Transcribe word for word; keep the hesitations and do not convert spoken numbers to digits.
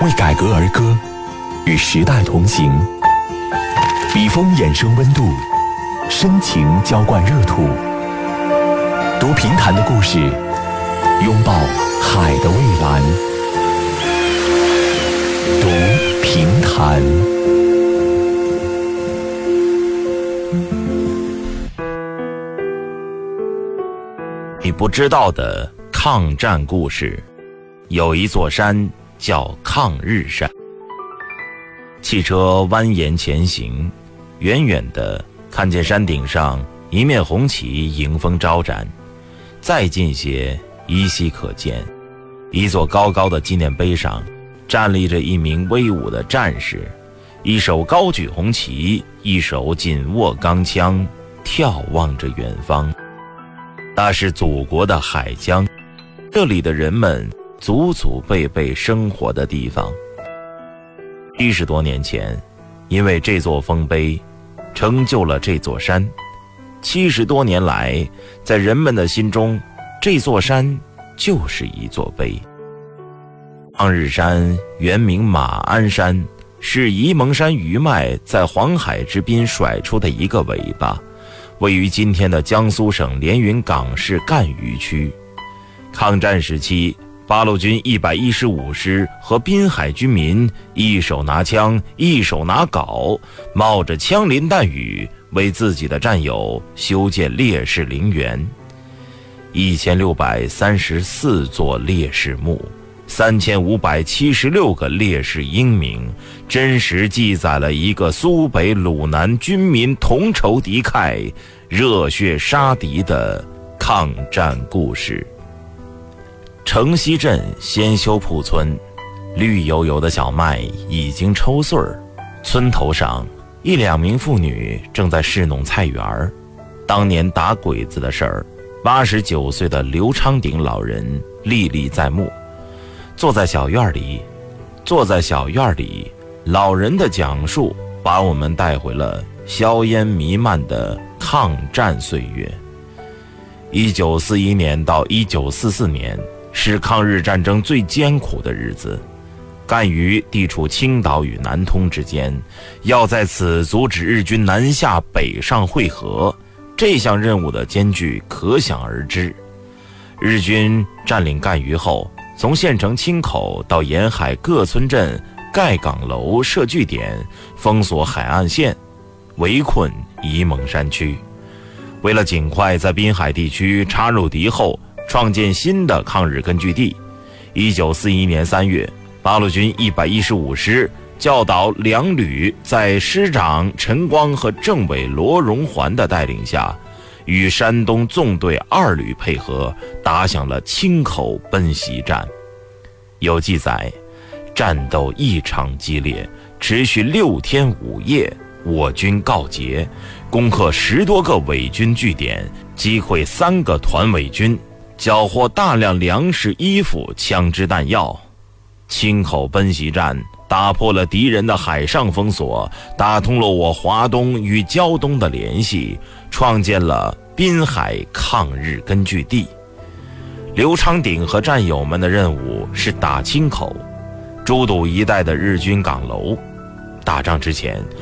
为改革而歌，与时代同行。笔锋衍生温度，深情浇灌热土。读平潭的故事，拥抱海的蔚蓝。读平潭。 你不知道的抗战故事，有一座山叫抗日山。汽车蜿蜒前行，远远地看见山顶上一面红旗迎风招展，再近些依稀可见一座高高的纪念碑上站立着一名威武的战士，一手高举红旗，一手紧握钢枪，眺望着远方。那是祖国的海疆，这里的人们祖祖辈辈生活的地方。七十多年前，因为这座丰碑成就了这座山。七十多年来，在人们的心中，这座山就是一座碑。抗日山原名马鞍山，是沂蒙山余脉在黄海之滨甩出的一个尾巴，位于今天的江苏省连云港市赣榆区。抗战时期，八路军一百一十五师和滨海军民一手拿枪，一手拿镐，冒着枪林弹雨，为自己的战友修建烈士陵园。一千六百三十四座烈士墓，三千五百七十六个烈士英名，真实记载了一个苏北鲁南军民同仇敌忾、热血杀敌的抗战故事。城西镇先修铺村，绿油油的小麦已经抽穗儿，村头上一两名妇女正在侍弄菜园儿。当年打鬼子的事儿，八十九岁的刘昌鼎老人历历在目。坐在小院里，坐在小院里，老人的讲述把我们带回了硝烟弥漫的抗战岁月。一九四一年到一九四四年是抗日战争最艰苦的日子。赣榆地处青岛与南通之间，要在此阻止日军南下北上会合，这项任务的艰巨可想而知。日军占领赣榆后，从县城青口到沿海各村镇盖港楼设据点，封锁海岸线，围困沂蒙山区。为了尽快在滨海地区插入敌后，创建新的抗日根据地，一九四一年三月，八路军一百一十五师教导两旅在师长陈光和政委罗荣桓的带领下，与山东纵队二旅配合，打响了青口奔袭战。有记载，战斗异常激烈，持续六天五夜，我军告捷，攻克十多个伪军据点，击溃三个团伪军，缴获大量粮食、衣服、枪支弹药。青口奔袭战打破了敌人的海上封锁，打通了我华东与胶东的联系，创建了滨海抗日根据地。刘昌鼎和战友们的任务是打青口，诸堵一带的日军港楼。打仗之前，